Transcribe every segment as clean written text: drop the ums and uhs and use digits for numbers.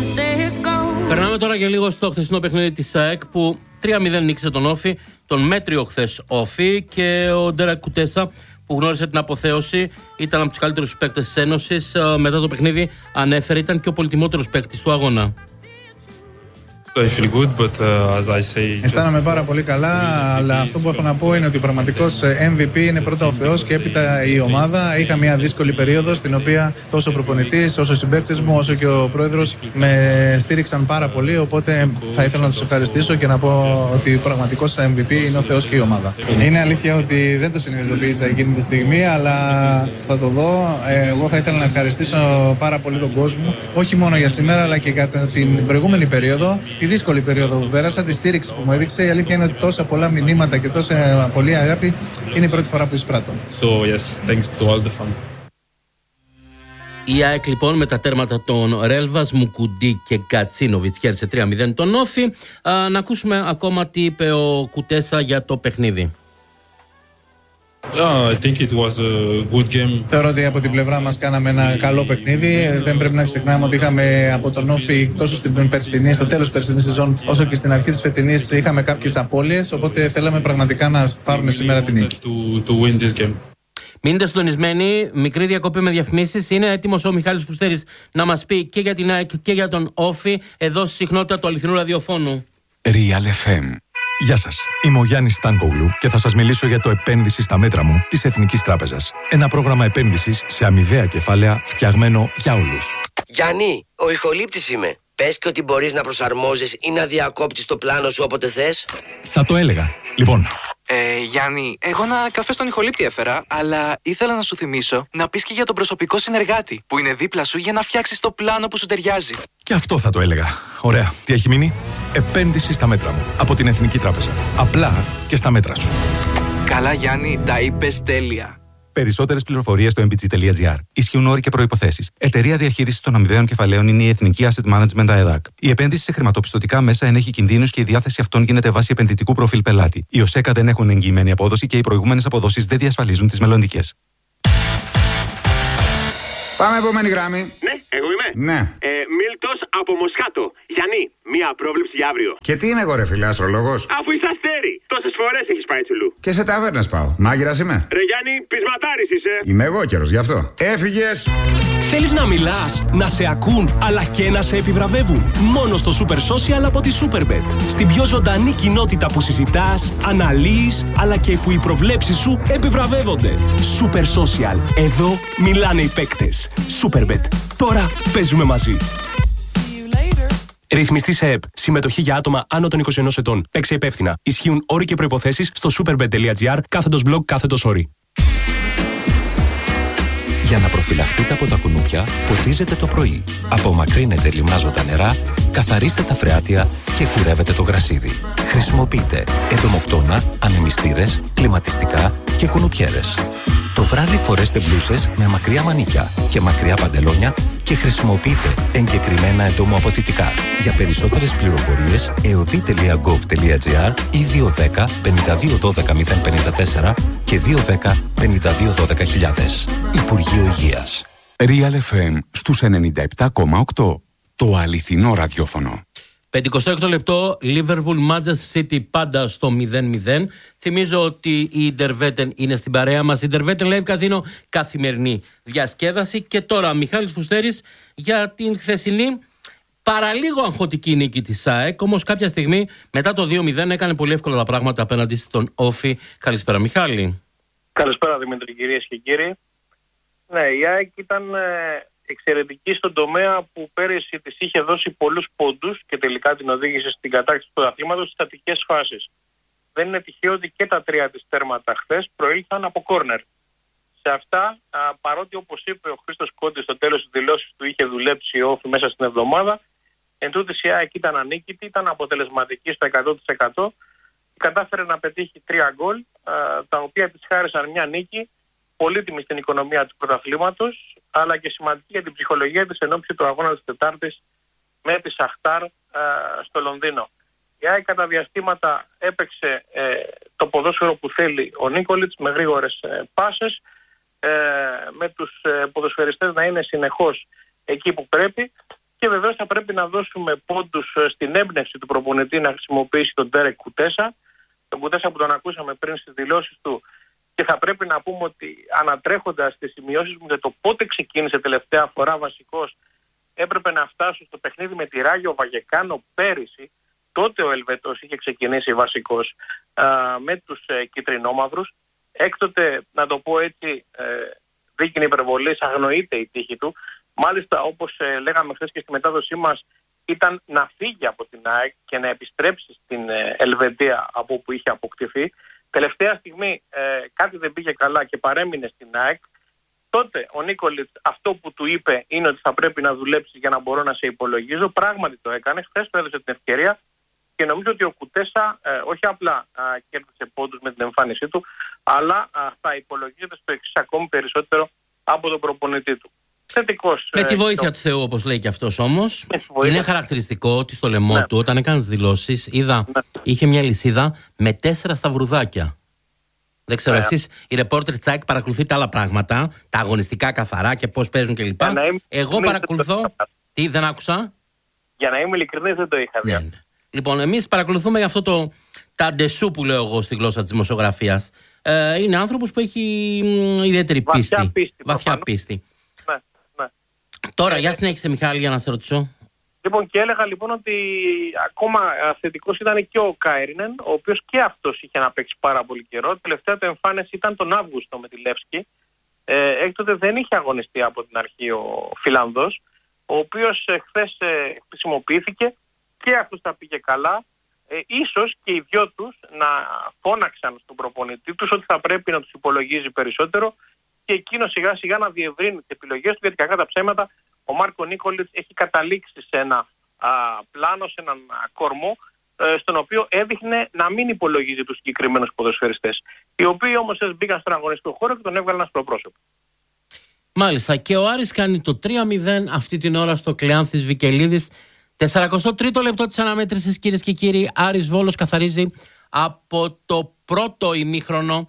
Περνάμε τώρα και λίγο στο χθεσινό παιχνίδι της ΑΕΚ που 3-0 νίκησε τον Όφη, τον μέτριο χθες Όφη, και ο Ντέρακ Κουτέσα που γνώρισε την αποθέωση, ήταν από τους καλύτερους παίκτες της Ένωσης. Μετά το παιχνίδι ανέφερε, ήταν και ο πολυτιμότερος παίκτης του αγώνα. Αισθάνομαι πάρα πολύ καλά, αλλά αυτό που έχω να πω είναι ότι ο πραγματικός MVP είναι πρώτα ο Θεός και έπειτα η ομάδα. Είχα μια δύσκολη περίοδο στην οποία τόσο ο προπονητής, όσο οι συμπαίκτες μου, όσο και ο πρόεδρος με στήριξαν πάρα πολύ. Οπότε θα ήθελα να τους ευχαριστήσω και να πω ότι ο πραγματικός MVP είναι ο Θεός και η ομάδα. Είναι αλήθεια ότι δεν το συνειδητοποίησα εκείνη τη στιγμή, αλλά θα το δω. Εγώ θα ήθελα να ευχαριστήσω πάρα πολύ τον κόσμο, όχι μόνο για σήμερα, αλλά και κατά την προηγούμενη περίοδο. Τη δύσκολη περίοδο που πέρασα, τη στήριξη που μου έδειξε. Η αλήθεια είναι ότι τόσα πολλά μηνύματα και τόσα πολύ αγάπη είναι η πρώτη φορά που εισπράττω. Η ΑΕΚ λοιπόν με τα τέρματα των Ρέλβας, Μουκουντή και Κατσίνοβιτς κέρδισε 3-0 τον Όφη. Να ακούσουμε ακόμα τι είπε ο Κουτέσα για το παιχνίδι. I think it was a good game. Θεωρώ ότι από την πλευρά μας κάναμε ένα καλό παιχνίδι. Δεν πρέπει να ξεχνάμε ότι είχαμε από τον Όφη τόσο στην περσινή, στο τέλος της περσινής σεζόν, όσο και στην αρχή της φετινής, είχαμε κάποιες απώλειες. Οπότε θέλαμε πραγματικά να πάρουμε σήμερα την νίκη. To win this game. Μείνετε συντονισμένοι, μικρή διακοπή με διαφημίσεις. Είναι έτοιμος ο Μιχάλης Φουστέρης να μας πει και για την ΑΕΚ και για τον Όφη, εδώ στη συχνότητα του αληθινού ραδιοφώνου. Real FM. Γεια σας, είμαι ο Γιάννης Στάνκογλου και θα σας μιλήσω για το επένδυση στα μέτρα μου της Εθνικής Τράπεζας. Ένα πρόγραμμα επένδυσης σε αμοιβαία κεφάλαια φτιαγμένο για όλους. Γιάννη, ο ηχολήπτης είμαι. Πες και ότι μπορείς να προσαρμόζεις ή να διακόπτεις το πλάνο σου όποτε θες. Θα το έλεγα. Λοιπόν. Γιάννη, εγώ ένα καφέ στον ηχολήπτη έφερα, αλλά ήθελα να σου θυμίσω να πεις και για τον προσωπικό συνεργάτη που είναι δίπλα σου για να φτιάξεις το πλάνο που σου ταιριάζει. Και αυτό θα το έλεγα. Ωραία. Τι έχει μείνει? Επένδυση στα μέτρα μου. Από την Εθνική Τράπεζα. Απλά και στα μέτρα σου. Καλά, Γιάννη, τα είπες τέλεια. Περισσότερες πληροφορίες στο mbg.gr. Ισχύουν όροι και προϋποθέσεις. Εταιρεία διαχείρισης των αμοιβαίων κεφαλαίων είναι η Εθνική Asset Management ΑΕΔΑΚ. Η επένδυση σε χρηματοπιστωτικά μέσα ενέχει κινδύνους και η διάθεση αυτών γίνεται βάσει επενδυτικού προφίλ πελάτη. Οι ΟΣΕΚΑ δεν έχουν εγγυημένη απόδοση και οι προηγούμενες αποδόσεις δεν διασφαλίζουν τις μελλοντικές. Πάμε, επόμενη γράμμη. Ναι, εγώ είμαι. Ναι. Μίλτος από Μοσχάτο. Γιάννη, μία πρόβλεψη για αύριο. Και τι είμαι εγώ, ρε φίλε, αστρολόγος? Αφού είσαι αστέρι. Τόσες φορές έχεις πάει τσουλού. Και σε ταβέρνες πάω. Μάγειρας είμαι. Ρε Γιάννη, πεισματάρης είσαι. Είμαι εγώ καιρός, γι' αυτό. Έφυγες. Θέλεις να μιλάς, να σε ακούν, αλλά και να σε επιβραβεύουν? Μόνο στο Super Social από τη Superbet. Στην πιο ζωντανή κοινότητα που συζητάς, αναλύεις, αλλά και που οι προβλέψεις σου επιβραβεύονται. Super Social. Εδώ μιλάνε οι παίκτες. Superbet. Τώρα παίζουμε μαζί. Ρυθμιστή σε ΕΠ. Συμμετοχή για άτομα άνω των 21 ετών. Παίξε υπεύθυνα. Ισχύουν όροι και προϋποθέσεις στο superbet.gr /blog/όροι. Για να προφυλαχτείτε από τα κουνούπια, ποτίζετε το πρωί. Απομακρύνετε λιμνάζοντα νερά, καθαρίστε τα φρεάτια και κουρεύετε το γρασίδι. Χρησιμοποιείτε εντομοκτώνα, ανεμιστήρες, κλιματιστικά και κουνουπιέρες. Το βράδυ φορέστε μπλούσες με μακριά μανίκια και μακριά παντελόνια και χρησιμοποιείτε εγκεκριμένα εντομοαποθητικά. Για περισσότερες πληροφορίες, eodi.gov.gr ή 210 52 12 054 και 210 52 12 000. Υπουργείο Υγείας. Real FM στους 97,8. Το αληθινό ραδιόφωνο. 56 λεπτό, Liverpool Manchester City πάντα στο 0-0. Θυμίζω ότι η Interveten είναι στην παρέα μας. Η Interveten Live Casino, καθημερινή διασκέδαση. Και τώρα Μιχάλης Φουστέρης για την χθεσινή παραλίγο αγχωτική νίκη της ΑΕΚ. Όμως κάποια στιγμή μετά το 2-0 έκανε πολύ εύκολα τα πράγματα απέναντι στον Όφη. Καλησπέρα Μιχάλη. Καλησπέρα Δημήτρη, κυρίες και κύριοι. Ναι, η ΑΕΚ ήταν εξαιρετική στον τομέα που πέρυσι της είχε δώσει πολλούς πόντους και τελικά την οδήγησε στην κατάκτηση του πρωταθλήματος στις στατικές φάσεις. Δεν είναι τυχαίο ότι και τα τρία της τέρματα χθες προήλθαν από κόρνερ. Σε αυτά, παρότι όπως είπε ο Χρήστος Κόντης στο τέλος της δηλώσης του είχε δουλέψει η Όφη μέσα στην εβδομάδα, εν τούτης η ΑΕΚ ήταν ανίκητη, ήταν αποτελεσματική στο 100%. Κατάφερε να πετύχει 3 γκολ, τα οποία της χάρισαν μια νίκη πολύτιμη στην οικονομία του πρωταθλήματος, αλλά και σημαντική για την ψυχολογία της εν ώψη του αγώνα της Τετάρτης με τη Σαχτάρ στο Λονδίνο. Η ΑΕΚ κατά διαστήματα έπαιξε το ποδόσφαιρο που θέλει ο Νίκολιτς με γρήγορες πάσες, με τους ποδοσφαιριστές να είναι συνεχώς εκεί που πρέπει Και βεβαίως θα πρέπει να δώσουμε πόντους στην έμπνευση του προπονητή να χρησιμοποιήσει τον Ντέρεκ Κουτέσα. Τον Κουτέσα που τον ακούσαμε πριν στις δηλώσεις του. Και θα πρέπει να πούμε ότι ανατρέχοντας τις σημειώσεις μου για το πότε ξεκίνησε τελευταία φορά βασικός, έπρεπε να φτάσω στο παιχνίδι με τη Ράγιο Βαγεκάνο πέρυσι. Τότε ο Ελβετός είχε ξεκινήσει βασικός με τους κυτρινόμαυρους. Έκτοτε, να το πω έτσι, δίκαινη υπερβολής, αγνοείται η τύχη του. Μάλιστα, όπως λέγαμε χθες και στη μετάδοσή μας, ήταν να φύγει από την ΑΕΚ και να επιστρέψει στην Ελβετία από όπου είχε αποκτηθεί. Τελευταία στιγμή κάτι δεν πήγε καλά και παρέμεινε στην ΑΕΚ. Τότε ο Νίκολιτς αυτό που του είπε είναι ότι θα πρέπει να δουλέψει για να μπορώ να σε υπολογίζω. Πράγματι το έκανε. Χθες του έδωσε την ευκαιρία και νομίζω ότι ο Κουτέσα όχι απλά κέρδισε πόντους με την εμφάνισή του, αλλά θα υπολογίζεται στο εξής ακόμη περισσότερο από τον προπονητή του. Θετικός, με τη βοήθεια του Θεού, όπως λέει και αυτός όμως. Είναι χαρακτηριστικό ότι στο λαιμό του, όταν έκανε τις δηλώσεις, είδα, είχε μια λυσίδα με 4 σταυρουδάκια. Δεν ξέρω, εσείς οι ρεπόρτερ της ΑΕΚ παρακολουθείτε άλλα πράγματα, τα αγωνιστικά καθαρά και πώς παίζουν κλπ. Εγώ παρακολουθώ. Τι, δεν άκουσα. Για να είμαι ειλικρινής, δεν το είχα δει. Ναι. Λοιπόν, εμείς παρακολουθούμε για αυτό το ταντεσού που λέω εγώ στη γλώσσα της δημοσιογραφίας. Είναι άνθρωπος που έχει ιδιαίτερη πίστη. Βαθιά πίστη. Τώρα, για συνέχισε Μιχάλη, για να σε ρωτήσω. Λοιπόν, και έλεγα λοιπόν ότι ακόμα θετικός ήταν και ο Κάιρινεν, ο οποίος και αυτός είχε να παίξει πάρα πολύ καιρό. Τελευταία του εμφάνιση ήταν τον Αύγουστο με τη Λεύσκη. Έκτοτε δεν είχε αγωνιστεί από την αρχή ο Φιλανδός, ο οποίος χθες χρησιμοποιήθηκε και αυτός τα πήγε καλά. Ίσως και οι δυο τους να φώναξαν στον προπονητή τους ότι θα πρέπει να τους υπολογίζει περισσότερο και εκείνο σιγά σιγά να διευρύνει τις επιλογές του, γιατί κακά τα ψέματα ο Μάρκο Νίκολιτς έχει καταλήξει σε ένα πλάνο, σε έναν κορμό στον οποίο έδειχνε να μην υπολογίζει τους συγκεκριμένους ποδοσφαιριστές, οι οποίοι όμως μπήκαν στον αγωνιστικό χώρο και τον έβγαλαν ασπροπρόσωπο. Μάλιστα, και ο Άρης κάνει το 3-0 αυτή την ώρα στο Κλεάνθης Βικελίδης. 43ο λεπτό της αναμέτρησης, κυρίες και κύριοι. Άρης Βόλος καθαρίζει από το πρώτο ημίχρονο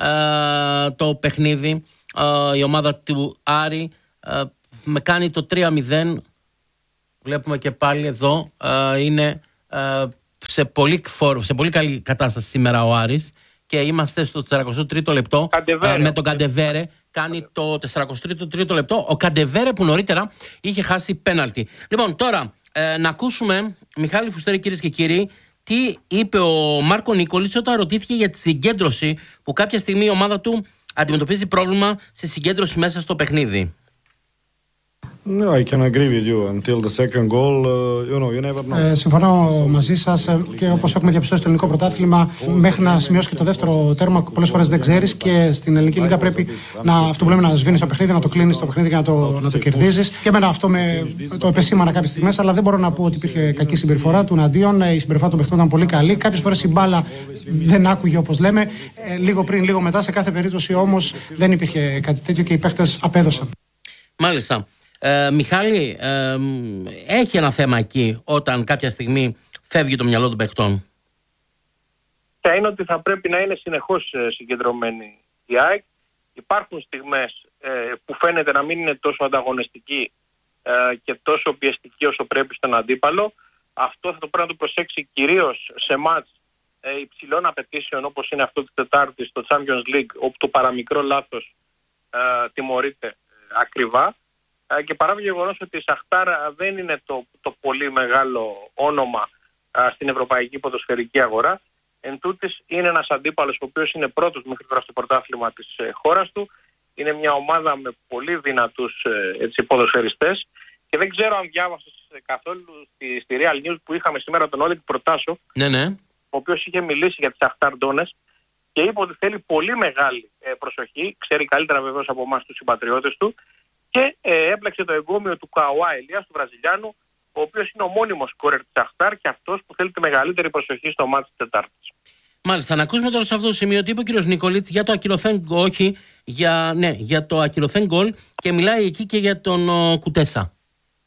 το παιχνίδι. Η ομάδα του Άρη με κάνει το 3-0. Βλέπουμε και πάλι εδώ είναι σε πολύ καλή κατάσταση σήμερα ο Άρης και είμαστε στο 43ο λεπτό με τον Καντεβέρε. Κάνει το 43ο λεπτό ο Καντεβέρε που νωρίτερα είχε χάσει πέναλτι. Λοιπόν, τώρα να ακούσουμε, Μιχάλη Φουστέρη, κυρίες και κύριοι, τι είπε ο Μάρκο Νίκολιτς όταν ρωτήθηκε για τη συγκέντρωση, που κάποια στιγμή η ομάδα του αντιμετωπίζει πρόβλημα στη συγκέντρωση μέσα στο παιχνίδι. I can agree with you. Until the second goal, you never know. Συμφωνώ μαζί σας και όπως έχουμε διαπιστώσει στο ελληνικό πρωτάθλημα, μέχρι να σημειώσει και το δεύτερο τέρμα, πολλές φορές δεν ξέρεις και στην ελληνική λίγα πρέπει αυτό που λέμε να σβήνεις το παιχνίδι, να το κλείνεις το παιχνίδι και να το κερδίζεις. Και εμένα αυτό το επεσήμανα κάποιες στιγμές, αλλά δεν μπορώ να πω ότι υπήρχε κακή συμπεριφορά του εναντίον. Η συμπεριφορά των παιχτών ήταν πολύ καλή. Κάποιες φορές η μπάλα δεν άκουγε όπως λέμε. Λίγο πριν, λίγο μετά. Σε κάθε περίπτωση όμως δεν υπήρχε κάτι τέτοιο και οι παίχτες απέδωσαν. Μάλιστα. Μιχάλη, έχει ένα θέμα εκεί όταν κάποια στιγμή φεύγει το μυαλό των παιχτών. Και είναι ότι θα πρέπει να είναι συνεχώς συγκεντρωμένη η ΑΕΚ. Υπάρχουν στιγμές που φαίνεται να μην είναι τόσο ανταγωνιστική και τόσο πιεστική όσο πρέπει στον αντίπαλο. Αυτό θα το πρέπει να το προσέξει κυρίως σε μάτς υψηλών απαιτήσεων όπως είναι αυτό της Τετάρτης στο Champions League, όπου το παραμικρό λάθος τιμωρείται ακριβά. Και παρά το γεγονός ότι η Σαχτάρ δεν είναι το πολύ μεγάλο όνομα στην ευρωπαϊκή ποδοσφαιρική αγορά, εν τούτης είναι ένας αντίπαλος ο οποίος είναι πρώτος μέχρι τώρα στο πρωτάθλημα της χώρας του. Είναι μια ομάδα με πολύ δυνατούς ποδοσφαιριστές και δεν ξέρω αν διάβασες καθόλου στη Real News που είχαμε σήμερα τον Όλεκ Προτάσο, ο οποίος είχε μιλήσει για τις Σαχτάρ Ντόνες και είπε ότι θέλει πολύ μεγάλη προσοχή, ξέρει καλύτερα βεβαίως από εμάς τους συμπατριώτες του, και έπλεξε το εγκόμιο του Καουά Ελίας, του Βραζιλιάνου, ο οποίος είναι ο μόνιμος σκόρερ της Σαχτάρ και αυτός που θέλει τη μεγαλύτερη προσοχή στο μάτι της Τετάρτης. Μάλιστα, να ακούσουμε τώρα σε αυτό το σημείο τι είπε ο κ. Νίκολιτς για το ακυρωθέν για το ακυρωθέν γκολ και μιλάει εκεί και για τον Κουτέσα.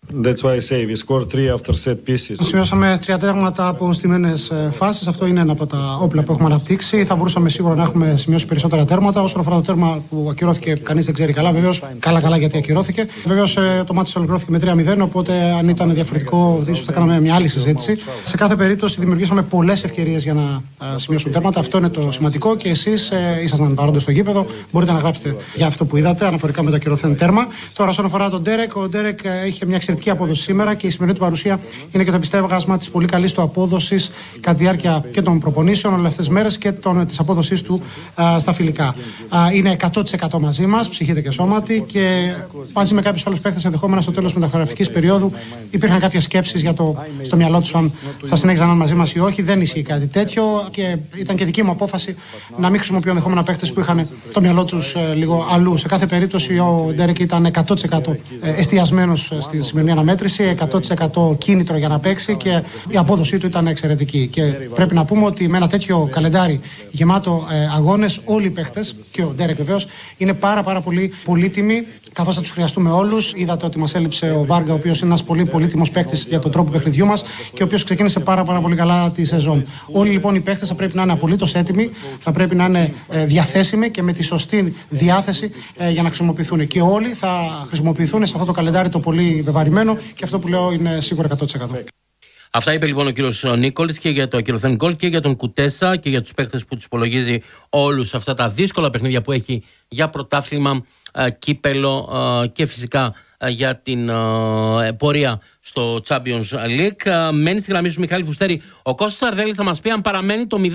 That's why I say we scored 3 after set pieces. Σημειώσαμε 3 τέρματα από στημένες φάσεις. Αυτό είναι ένα από τα όπλα που έχουμε αναπτύξει. Θα μπορούσαμε σίγουρα να έχουμε σημειώσει περισσότερα τέρματα. Όσον αφορά το τέρμα που ακυρώθηκε, κανείς δεν ξέρει καλά. Βεβαίως, καλά γιατί ακυρώθηκε. Βεβαίως, το μάτι ολοκληρώθηκε με 3-0. Οπότε, αν ήταν διαφορετικό, ίσως θα κάναμε μια άλλη συζήτηση. Σε κάθε περίπτωση, δημιουργήσαμε πολλές ευκαιρίες για να σημειώσουμε τέρματα. Αυτό είναι το σημαντικό και εσείς ήσασταν παρόντες στο γήπεδο. Μπορείτε να γράψετε για αυτό που είδατε αναφορικά με το ακυρωθέν τέρμα. Τώρα, όσον αφορά τον Ντέρεκ, ο Ντέρεκ είχε μια εξαιρετική απόδοση σήμερα και η σημερινή του παρουσία είναι και το επιστέγασμα της πολύ καλής του απόδοσης κατά τη διάρκεια και των προπονήσεων όλες αυτές τις μέρες και της απόδοσης του στα φιλικά. Είναι 100% μαζί μας, ψυχείται και σώματι και μαζί με κάποιους άλλους παίκτες ενδεχόμενα στο τέλος μεταγραφικής περίοδου υπήρχαν κάποιες σκέψεις για στο μυαλό τους αν θα συνέχιζαν να μαζί μας ή όχι. Δεν ισχύει κάτι τέτοιο και ήταν και δική μου απόφαση να μην χρησιμοποιώ ενδεχόμενα παίκτες που είχαν το μυαλό τους λίγο αλλού. Σε κάθε περίπτωση ο Ντέρεκ ήταν 100% εστιασμένος στη σημερινή αναμέτρηση, 100% κίνητρο για να παίξει και η απόδοσή του ήταν εξαιρετική. Και πρέπει να πούμε ότι με ένα τέτοιο καλεντάρι γεμάτο αγώνες, όλοι οι παίχτες και ο Ντέρεκ βεβαίως είναι πάρα πολύ πολύτιμοι, καθώς θα τους χρειαστούμε όλους. Είδατε ότι μας έλειψε ο Βάργα, ο οποίος είναι ένας πολύ πολύτιμος παίχτης για τον τρόπο παιχνιδιού μας και ο οποίος ξεκίνησε πάρα πολύ καλά τη σεζόν. Όλοι λοιπόν οι παίχτες θα πρέπει να είναι απολύτως έτοιμοι, θα πρέπει να είναι διαθέσιμοι και με τη σωστή διάθεση για να χρησιμοποιηθούν. Και όλοι θα χρησιμοποιηθούν σε αυτό το καλεντάρι το πολύ βεβαρημένο και αυτό που λέω είναι σίγουρα 100%. Αυτά είπε λοιπόν ο κύριος Νίκολης και για το ακυρωθέν γκολ και για τον Κουτέσα και για τους παίκτες που τους υπολογίζει όλους αυτά τα δύσκολα παιχνίδια που έχει για πρωτάθλημα, κύπελο και φυσικά για την πορεία στο Champions League. Μένει στη γραμμή σου Μιχάλη Φουστέρη. Ο Κώστας Σαρδέλης θα μας πει αν παραμένει το 0-0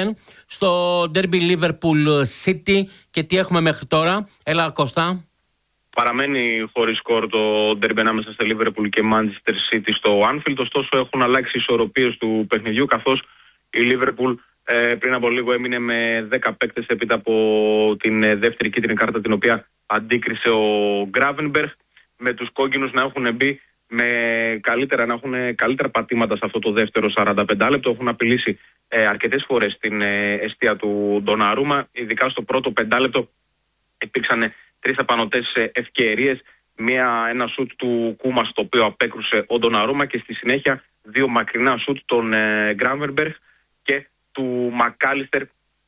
στο Derby Liverpool City και τι έχουμε μέχρι τώρα. Έλα Κώστα. Παραμένει χωρίς σκορ το ντέρμπι ανάμεσα στη Liverpool και Manchester City στο Anfield. Ωστόσο έχουν αλλάξει οι ισορροπίες του παιχνιδιού, καθώς η Liverpool πριν από λίγο έμεινε με 10 παίκτες έπειτα από την δεύτερη κίτρινη κάρτα την οποία αντίκρισε ο Gravenberch, με τους κόκκινους να έχουν μπει να έχουν καλύτερα πατήματα σε αυτό το δεύτερο 45 λεπτό. Έχουν απειλήσει αρκετές φορές την εστία του Ντοναρούμα, ειδικά στο πρώτο 5 λεπτό υπήρξαν 3 απανωτές ευκαιρίες, ένα σουτ του Κούμα στο οποίο απέκρουσε ο Ντοναρούμα και στη συνέχεια 2 μακρινά σουτ των Gravenberch και του Μακάλιστερ,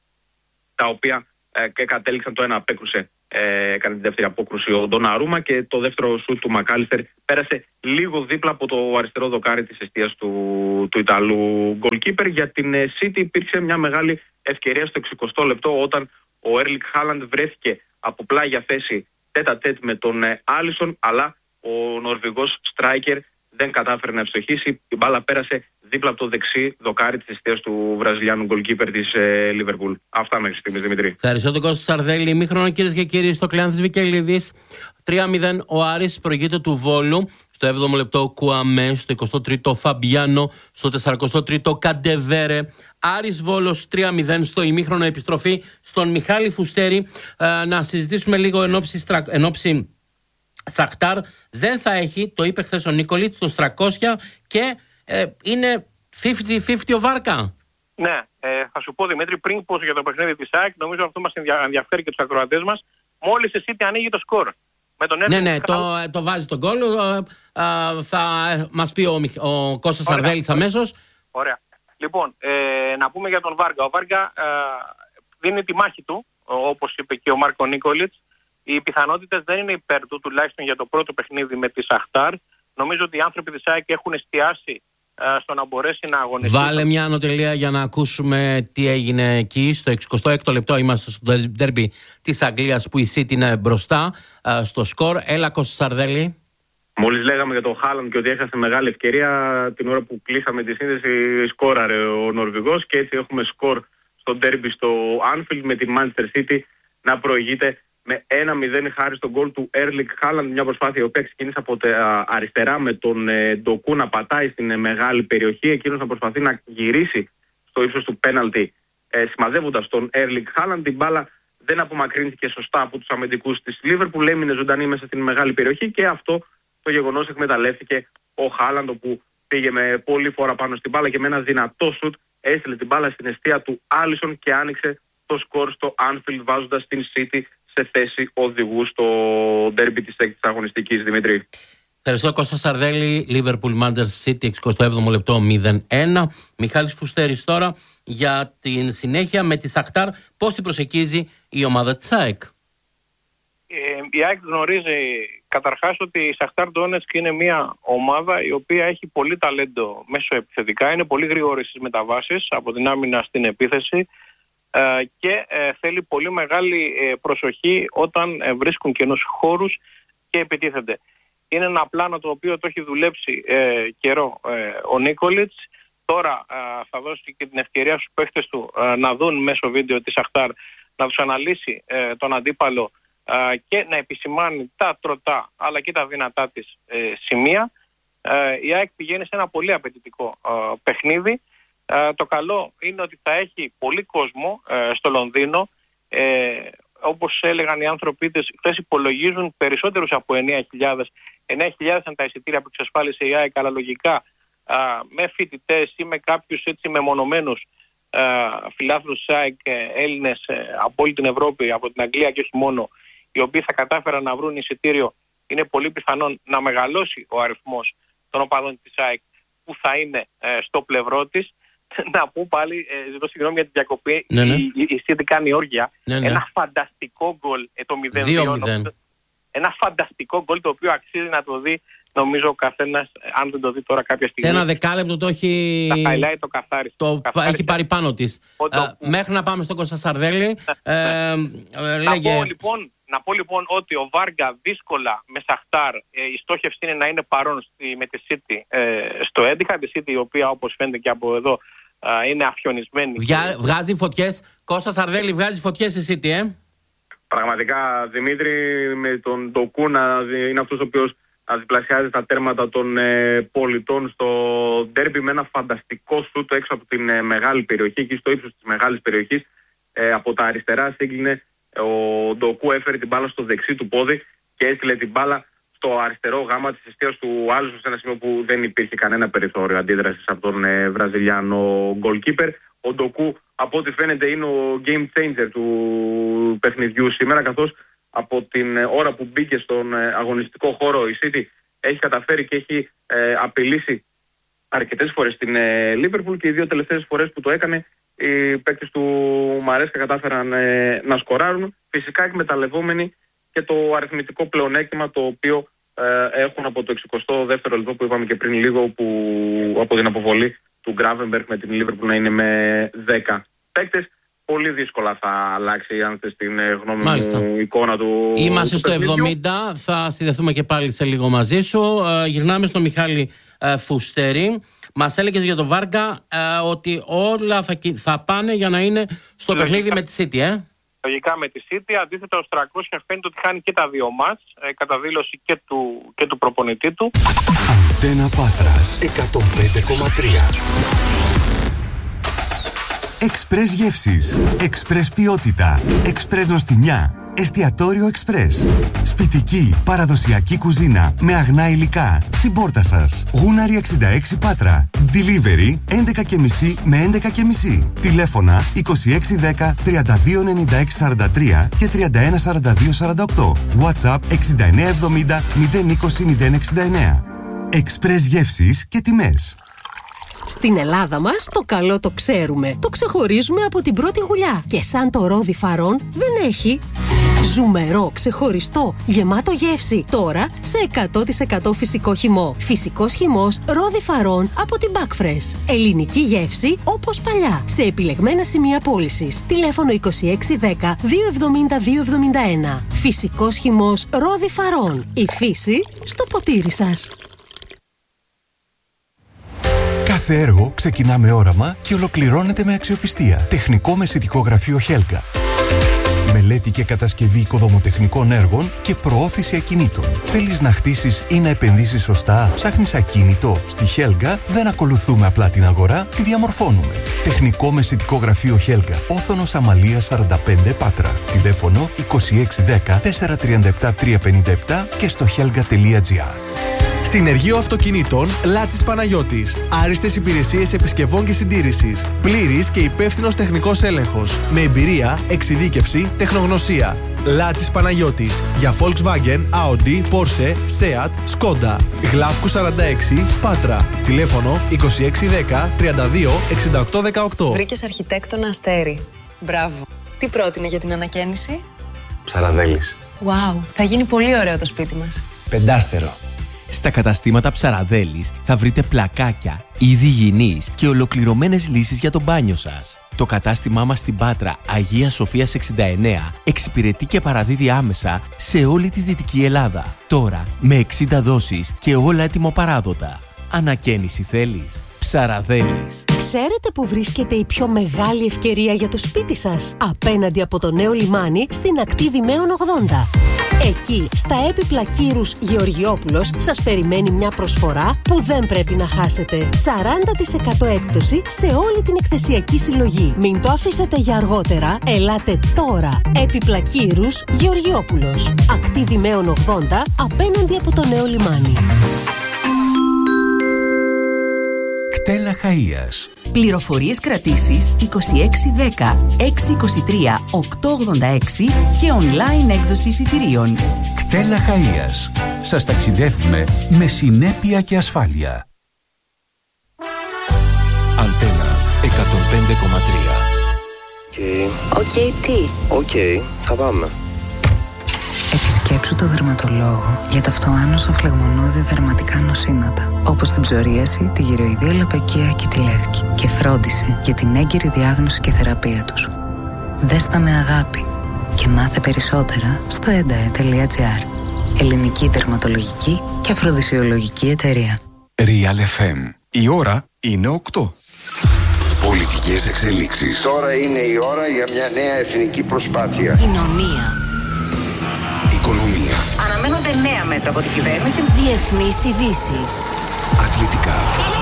τα οποία κατέληξαν, το ένα απέκρουσε, έκανε τη δεύτερη απόκρουση ο Ντοναρούμα και το δεύτερο σουτ του Μακάλιστερ πέρασε λίγο δίπλα από το αριστερό δοκάρι της εστίας του Ιταλού goalkeeper. Για την City υπήρξε μια μεγάλη ευκαιρία στο 60 λεπτό όταν ο Έρλινγκ Χάλαντ βρέθηκε από πλάγια θέση τέτα-τέτ με τον Άλισον, αλλά ο Νορβηγός striker δεν κατάφερε να ευστοχίσει. Η μπάλα πέρασε δίπλα από το δεξί δοκάρι της εστίας του Βραζιλιάνου goalkeeper της Liverpool. Αυτά μέχρι στιγμής, Δημητρή. Ευχαριστώ τον Κώστα Σαρδέλη. Ημίχρονο, κυρίες και κύριοι, στο Κλεάνθης Βικελίδης. 3-0 ο Άρης προηγείται του Βόλου. Στο 7ο λεπτό Κουαμέ, στο 23ο Φαμπιάνο, στο 43ο Καντεβέρε. Άρης Βόλος 3-0 στο ημίχρονο, επιστροφή στον Μιχάλη Φουστέρη. Να συζητήσουμε λίγο εν όψη Σαχτάρ. Δεν θα έχει, το είπε χθες ο Νίκολιτς, το 300 και είναι 50-50 ο Βάρκα. Ναι, θα σου πω Δημήτρη, πριν πω για το παιχνίδι της ΑΕΚ, νομίζω αυτό μας ενδιαφέρει και τους ακροατές μας. Μόλις η City ανοίγει το σκορ. Ναι, το βάζει τον γκολ. Θα μας πει ο Κώστας Σαρδέλης αμέσως. Ωραία. Λοιπόν, να πούμε για τον Βάργα. Ο Βάργα δίνει τη μάχη του, όπως είπε και ο Μάρκο Νίκολιτς. Οι πιθανότητες δεν είναι υπέρ του, τουλάχιστον για το πρώτο παιχνίδι με τη Σαχτάρ. Νομίζω ότι οι άνθρωποι της ΑΕΚ έχουν εστιάσει στο να μπορέσει να αγωνιστεί. Βάλε μια ανωτελεία για να ακούσουμε τι έγινε εκεί. Στο 66ο λεπτό είμαστε στο ντέρμπι της Αγγλίας που η City είναι μπροστά στο σκορ. Έλα Κώστα Σαρδέλη. Μόλις λέγαμε για τον Χάλαντ και ότι έχασε μεγάλη ευκαιρία, την ώρα που κλείσαμε τη σύνδεση σκόραρε ο Νορβηγός και έτσι έχουμε σκορ στο ντέρμπι στο Anfield με την Manchester City να προηγείται με 1-0 χάρη στον γκολ του Έρλινγκ Χάλαντ. Μια προσπάθεια η οποία ξεκίνησε από τα αριστερά με τον Ντοκού να πατάει στην μεγάλη περιοχή, εκείνος να προσπαθεί να γυρίσει στο ύψος του πέναλτι σημαδεύοντας τον Έρλινγκ Χάλαντ. Την μπάλα δεν απομακρύνθηκε σωστά από τους αμυντικούς της Liverpool, έμεινε ζωντανή μέσα στην μεγάλη περιοχή και αυτό το γεγονός εκμεταλλεύτηκε ο Χάλαντ, που πήγε με πολλή φορά πάνω στην μπάλα και με ένα δυνατό σουτ έστειλε την μπάλα στην εστία του Άλισον και άνοιξε το σκορ στο Anfield, βάζοντας την City σε θέση οδηγού στο ντέρμπι της έκτης αγωνιστικής, Δημήτρη. Ευχαριστώ, Κώστα Σαρδέλη. Liverpool Manchester City, 67ο λεπτό 0-1. Μιχάλης Φουστέρης τώρα για την συνέχεια με τη Σαχτάρ. Πώς την προσεγγίζει η ομάδα της ΑΕΚ? Η ΑΕΚ γνωρίζει καταρχάς ότι η Σαχτάρ Ντόνετσκ είναι μια ομάδα η οποία έχει πολύ ταλέντο μέσω επιθετικά, είναι πολύ γρήγορη στις μεταβάσεις από την άμυνα στην επίθεση και θέλει πολύ μεγάλη προσοχή όταν βρίσκουν κενούς χώρους και επιτίθενται. Είναι ένα πλάνο το οποίο το έχει δουλέψει καιρό ο Νίκολιτς. Τώρα θα δώσει και την ευκαιρία στους παίχτες του να δουν μέσω βίντεο τη Σαχτάρ, να τους αναλύσει τον αντίπαλο και να επισημάνει τα τροτά αλλά και τα δυνατά της σημεία. Η ΑΕΚ πηγαίνει σε ένα πολύ απαιτητικό παιχνίδι. Το καλό είναι ότι θα έχει πολύ κόσμο στο Λονδίνο. Όπως έλεγαν οι άνθρωποι της, χθες υπολογίζουν περισσότερους από 9.000. 9.000 είναι τα εισιτήρια που εξασφάλισε η ΑΕΚ, αλλά λογικά με φοιτητές ή με κάποιους έτσι μεμονωμένους φιλάθλους της ΑΕΚ, Έλληνες από όλη την Ευρώπη, από την Αγγλία και όχι μόνο, οι οποίοι θα κατάφεραν να βρουν εισιτήριο, είναι πολύ πιθανόν να μεγαλώσει ο αριθμός των οπαδών της ΑΕΚ που θα είναι στο πλευρό της. Να πω πάλι, ζητώ συγγνώμη για την διακοπή, η City κάνει όργια. Ένα φανταστικό γκολ, το 0-2. Ένα φανταστικό γκολ το οποίο αξίζει να το δει, νομίζω, ο καθένας, αν δεν το δει τώρα κάποια στιγμή. Σε ένα δεκάλεπτο το έχει. Τα highlight το καθάρισε. Έχει πάρει πάνω της. Μέχρι να πάμε στον Κώστα Σαρδέλη. Να πω λοιπόν ότι ο Βάργα δύσκολα με Σαχτάρ, η στόχευση είναι να είναι παρόν με τη City στο Έντιχα. Τη City, η οποία όπως φαίνεται και από εδώ είναι αφιονισμένη. Βγάζει φωτιές. Κώστα Σαρδέλη, βγάζει φωτιές η City, Πραγματικά, Δημήτρη, με τον Ντοκού να είναι αυτός ο οποίος να διπλασιάζει τα τέρματα των πολιτών στο ντέρμπι με ένα φανταστικό σούτ έξω από την μεγάλη περιοχή, εκεί στο ύψος της μεγάλης περιοχής. Από τα αριστερά σύγκλινε, ο Ντοκού έφερε την μπάλα στο δεξί του πόδι και έστειλε την μπάλα στο αριστερό γάμα της εστίας του Άλσον, σε ένα σημείο που δεν υπήρχε κανένα περιθώριο αντίδρασης από τον Βραζιλιάνο goalkeeper. Ο Ντοκού, από ό,τι φαίνεται, είναι ο game changer του παιχνιδιού σήμερα, καθώς από την ώρα που μπήκε στον αγωνιστικό χώρο η City έχει καταφέρει και έχει απειλήσει αρκετές φορές την Liverpool, και οι δύο τελευταίες φορές που το έκανε οι παίκτες του Μαρέσκα κατάφεραν να σκοράρουν, φυσικά εκμεταλλευόμενοι και το αριθμητικό πλεονέκτημα το οποίο έχουν από το 62ο λεπτό που είπαμε και πριν λίγο, που από την αποβολή του Gravenberch με την Liverpool να είναι με 10 παίκτες. Πολύ δύσκολα θα αλλάξει, αν θες την γνώμη μου, εικόνα του. Είμαστε στο 70, θα συνδεθούμε και πάλι σε λίγο μαζί σου. Γυρνάμε στον Μιχάλη Φουστέρη. Μας έλεγες για τον Βάργα ότι όλα θα πάνε για να είναι στο παιχνίδι με τη City, Λογικά με τη City. Αντίθετα, ο Στρακόσια φαίνεται ότι χάνει και τα δύο μάτς, κατά δήλωση και του προπονητή του. Αντένα Πάτρας 105,3. Εξπρές γεύσεις, εξπρές ποιότητα, εξπρές νοστιμιά, εστιατόριο εξπρές. Σπιτική, παραδοσιακή κουζίνα με αγνά υλικά στην πόρτα σας. Γούναρη 66 Πάτρα. Delivery 11.30 με 11.30. Τηλέφωνα 2610 329643 και 314248. WhatsApp 6970 020 069. Εξπρές γεύσεις και τιμές. Στην Ελλάδα μας το καλό το ξέρουμε. Το ξεχωρίζουμε από την πρώτη γουλιά. Και σαν το ρόδι Φαρών δεν έχει. Ζουμερό, ξεχωριστό, γεμάτο γεύση. Τώρα σε 100% φυσικό χυμό. Φυσικός χυμός ρόδι Φαρών από την Backfresh. Ελληνική γεύση όπως παλιά. Σε επιλεγμένα σημεία πώλησης. Τηλέφωνο 2610 270 271. Φυσικός χυμός ρόδι Φαρών. Η φύση στο ποτήρι σας. Κάθε έργο ξεκινά με όραμα και ολοκληρώνεται με αξιοπιστία. Τεχνικό μεσητικό γραφείο Helga. Μελέτη και κατασκευή οικοδομοτεχνικών έργων και προώθηση ακινήτων. Θέλεις να χτίσεις ή να επενδύσεις σωστά? Ψάχνεις ακίνητο? Στη Helga δεν ακολουθούμε απλά την αγορά, τη διαμορφώνουμε. Τεχνικό μεσητικό γραφείο Helga. Όθωνος Αμαλίας 45 Πάτρα. Τηλέφωνο 2610 437 357 και στο helga.gr. Συνεργείο Αυτοκινήτων Λάτσης Παναγιώτης. Άριστες υπηρεσίες επισκευών και συντήρησης. Πλήρης και υπεύθυνος τεχνικός έλεγχος. Με εμπειρία, εξειδίκευση, τεχνογνωσία. Λάτσης Παναγιώτης. Για Volkswagen, Audi, Porsche, Seat, Skoda. Γλάφκου 46, Πάτρα. Τηλέφωνο 2610 32 68 18. Βρήκες αρχιτέκτονα Αστέρι. Μπράβο. Τι πρότεινε για την ανακαίνιση? Ψαραδέλης. Wow, θα γίνει πολύ ωραίο το σπίτι μας. 5 Στα καταστήματα Ψαραδέλης θα βρείτε πλακάκια, είδη υγιεινής και ολοκληρωμένες λύσεις για το μπάνιο σας. Το κατάστημά μας στην Πάτρα Αγία Σοφίας 69 εξυπηρετεί και παραδίδει άμεσα σε όλη τη Δυτική Ελλάδα. Τώρα με 60 δόσεις και όλα έτοιμο-παράδοτα. Ανακαίνιση θέλεις? Ψαραδέλης. Ξέρετε που βρίσκεται η πιο μεγάλη ευκαιρία για το σπίτι σας? Απέναντι από το νέο λιμάνι στην ακτή Δημαίων 80. Εκεί, στα έπιπλα Κύρους Γεωργιόπουλος, σας περιμένει μια προσφορά που δεν πρέπει να χάσετε. 40% έκπτωση σε όλη την εκθεσιακή συλλογή. Μην το αφήσετε για αργότερα, ελάτε τώρα. Έπιπλα Κύρους Γεωργιόπουλος. Ακτή Δημαίων 80, απέναντι από το νέο λιμάνι. Κτέλα Χαΐας. Πληροφορίες κρατήσεις 2610 623 886 και online έκδοση εισιτηρίων. Κτέλα Χαΐας. Σας ταξιδεύουμε με συνέπεια και ασφάλεια. Αντένα 105,3. Οκ, τι? Οκ, θα πάμε. Επισκέψου το δερματολόγο για ταυτοάνωσα φλεγμονώδη δερματικά νοσήματα, όπως την ψωρίαση, τη γυροειδία λοπεκία και τη λεύκη, και φρόντισε για την έγκαιρη διάγνωση και θεραπεία τους. Δες τα με αγάπη και μάθε περισσότερα στο endae.gr. Ελληνική δερματολογική και αφροδισιολογική εταιρεία. Real FM. Η ώρα είναι 8. Πολιτικές εξελίξεις. Τώρα είναι η ώρα για μια νέα εθνική προσπάθεια. Κοινωνία. Οικονομία. Αναμένονται νέα μέτρα από την κυβέρνηση. Διεθνείς ειδήσεις. Αθλητικά.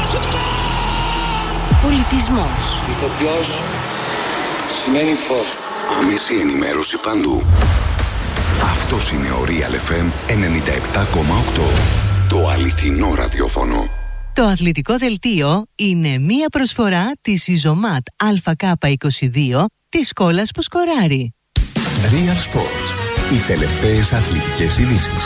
Πολιτισμός. Ηθοποιός σημαίνει φως. Άμεση ενημέρωση παντού. Αυτός είναι ο Real FM 97,8. Το αληθινό ραδιόφωνο. Το αθλητικό δελτίο είναι μία προσφορά της Ιζωμάτ ΑΚ22 της σκόλας που σκοράρει. Real Sports. Οι τελευταίες αθλητικές ειδήσεις.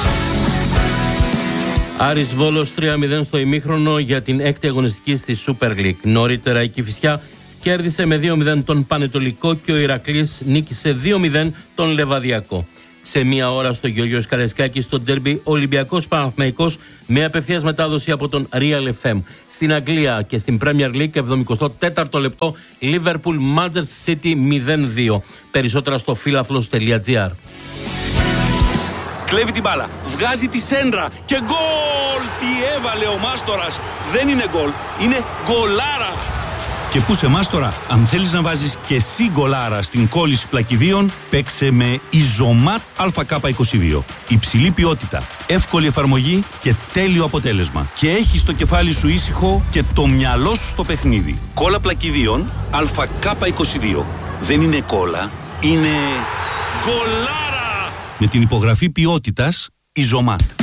Άρης Βόλος 3-0 στο ημίχρονο για την έκτη αγωνιστική στη Super League. Νωρίτερα η Κηφισιά κέρδισε με 2-0 τον Πανετολικό και ο Ηρακλής νίκησε 2-0 τον Λεβαδιακό. Σε μία ώρα στο Γεωργίος Καραϊσκάκη στο ντέρμπι Ολυμπιακός Παναθηναϊκός με απευθείας μετάδοση από τον Real FM. Στην Αγγλία και στην Premier League 74ο λεπτό Liverpool Manchester City 0-2. Περισσότερα στο φίλαθλος.gr. Κλέβει την μπάλα, βγάζει τη σέντρα και γκολ! Τι έβαλε ο Μάστορας! Δεν είναι γκολ, είναι γκολάρα! Και πού σε Μάστορα, αν θέλεις να βάζεις και εσύ γκολάρα στην κόλληση πλακιδίων, παίξε με Ιζωμάτ ΑΚ22. Υψηλή ποιότητα, εύκολη εφαρμογή και τέλειο αποτέλεσμα. Και έχεις το κεφάλι σου ήσυχο και το μυαλό σου στο παιχνίδι. Κόλλα πλακιδίων ΑΚ22. Δεν είναι κόλλα, είναι γκολάρα! Με την υπογραφή ποιότητας Ιζωμάτ.